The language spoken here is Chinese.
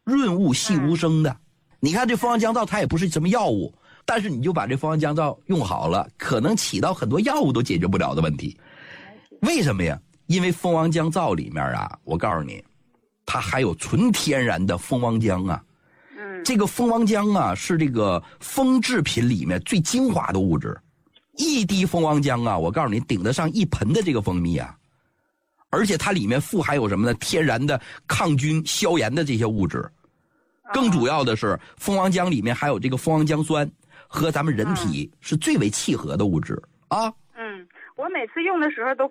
润物细无声的。你看这蜂王降皂它也不是什么药物，但是你就把这蜂王降皂用好了，可能起到很多药物都解决不了的问题。为什么呀？因为蜂王降皂里面啊，我告诉你，它还有纯天然的蜂王浆啊。这个蜂王浆啊，是这个蜂制品里面最精华的物质。一滴蜂王浆啊，我告诉你，顶得上1盆的这个蜂蜜啊。而且它里面富含有什么呢？天然的抗菌消炎的这些物质。更主要的是，蜂王浆里面还有这个蜂王浆酸，和咱们人体是最为契合的物质啊。 我每次用的时候都